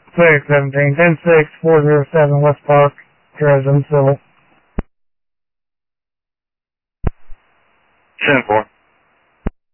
617, 10-6, 407 West Park, Dresden, Civil. 10-4.